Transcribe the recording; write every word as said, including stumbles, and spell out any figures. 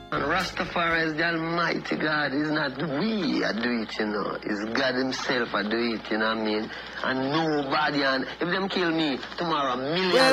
And Rastafari is the Almighty God. It's not we that do it, you know. It's God himself that do it, you know what I mean? And nobody, and if them kill me tomorrow, millions.